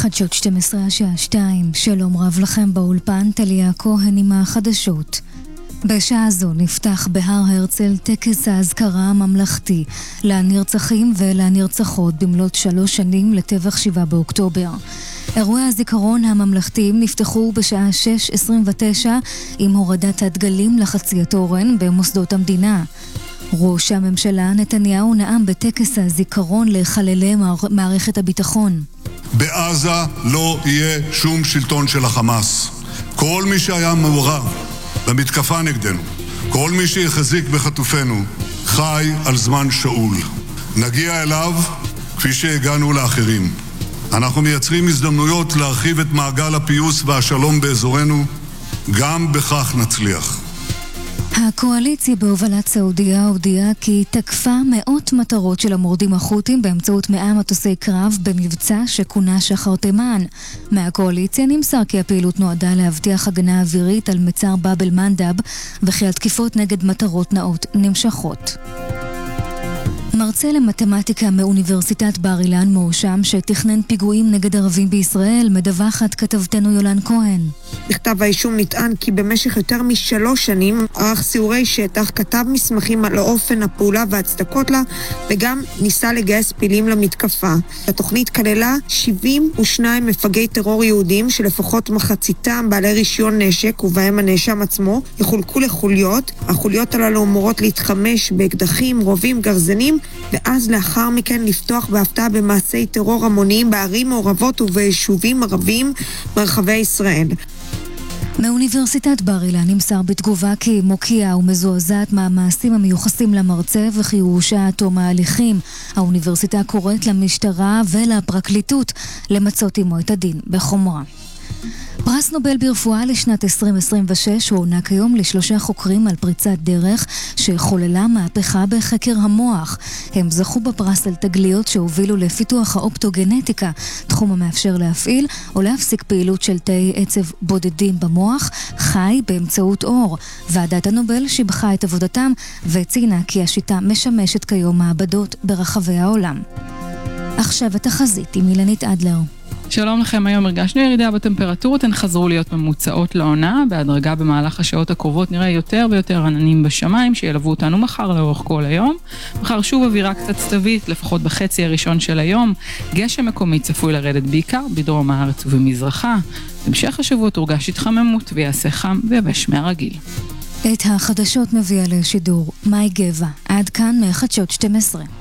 חדשות 12 השעה 2, שלום רב לכם באולפן, תליה כהן עם החדשות. בשעה זו נפתח בהר הרצל טקס ההזכרה הממלכתי לנרצחים ולנרצחות במלאת 3 שנים לטבח 7 באוקטובר. אירועי הזיכרון הממלכתיים נפתחו בשעה 6:29 עם הורדת הדגלים לחצי התורן במוסדות המדינה. ראש הממשלה נתניהו נאם בטקס הזיכרון לחללי מערכת הביטחון. בעזה לא יהיה שום שלטון של החמאס. כל מי שהיה מעורב במתקפה נגדנו, כל מי שהחזיק בחטופינו, חי על זמן שאול. נגיע אליו כפי שהגענו לאחרים. אנחנו מייצרים הזדמנויות להרחיב את מעגל הפיוס והשלום באזורנו, גם בכך נצליח. הקואליציה בהובלת סעודיה הודיעה כי תקפה מאות מטרות של המורדים החות'ים באמצעות 100 מטוסי קרב במבצע שכונה שחר תימן. מהקואליציה נמסר כי הפעילות נועדה להבטיח הגנה אווירית על מצר באב אל-מנדב וכי התקיפות נגד מטרות נאות נמשכות. מרצה למתמטיקה מאוניברסיטת בר אילן מואשם שתכנן פיגועים נגד ערבים בישראל, מדווחת כתבתנו יולן כהן. בכתב האישום נטען כי במשך יותר מ3 שנים ערך סיורי שטח, כתב מסמכים על אופן הפעולה והצדקות לה, וגם ניסה לגייס פעילים למתקפה. התוכנית כללה 72 מפגעי טרור יהודים שלפחות מחציתם בעלי רישיון נשק, ובהם הנאשם עצמו, יחולקו לחוליות. החוליות הללו אמורות להתחמש באקדחים, רובים, גרזנים, ואז לאחר מכן לפתוח בהפתעה במעשי טרור המוניים בערים מעורבות וביישובים ערבים ברחבי ישראל. מאוניברסיטת בר אילן נמסר בתגובה כי מוקיעה ומזועזעת מהמעשים המיוחסים למרצה וכי הוא הורשע עד תום ההליכים. האוניברסיטה קוראת למשטרה ולפרקליטות למצות עמו את הדין בחומרה. פרס נובל ברפואה לשנת 2026 הוענק כיום ל3 חוקרים על פריצת דרך שחוללה מהפכה בחקר המוח. הם זכו בפרס על תגליות שהובילו לפיתוח האופטוגנטיקה, תחום המאפשר להפעיל או להפסיק פעילות של תאי עצב בודדים במוח חי באמצעות אור. ועדת הנובל שיבחה את עבודתם וציינה כי השיטה משמשת כיום מעבדות ברחבי העולם. עכשיו התחזית עם אילנית אדלר. שלום לכם, היום הרגשנו ירידה בטמפרטורות, הן חזרו להיות ממוצעות לעונה, בהדרגה במהלך השעות הקרובות נראה יותר ויותר עננים בשמיים שילוו אותנו מחר לאורך כל היום. מחר שוב אווירה קצת סתווית, לפחות בחצי הראשון של היום, גשם מקומי צפוי לרדת בעיקר בדרום הארץ ובמזרחה. בהמשך השבוע תורגש התחממות ויעשה חם ויבש מהרגיל. את החדשות מביאה לשידור מאי גבע, עד כאן מחדשות 12.